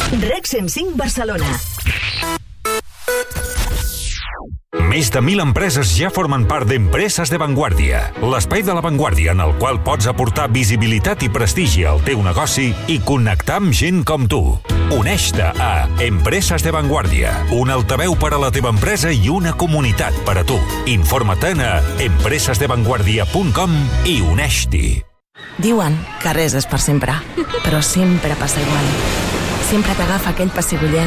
REC 105 Barcelona. Més de 1.000 empreses ja formen part d'Empreses de Vanguardia, l'espai de l'avantguàrdia en el qual pots aportar visibilitat i prestigi al teu negoci i connectar amb gent com tu. Uneix-te a Empreses de Vanguardia, un altaveu per a la teva empresa i una comunitat per a tu. Informa't a empresesdevanguardia.com i uneix-t'hi. Diuen que res és per sempre, però sempre passa igual. Sempre t'agafa aquell pessigollet